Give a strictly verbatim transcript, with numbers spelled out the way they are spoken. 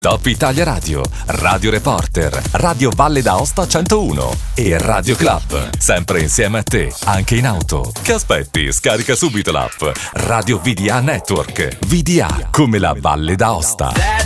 Top Italia Radio, Radio Reporter, Radio Valle d'Aosta centouno e Radio Club. Sempre insieme a te, anche in auto. Che aspetti? Scarica subito l'app Radio V D A Network. V D A come la Valle d'Aosta.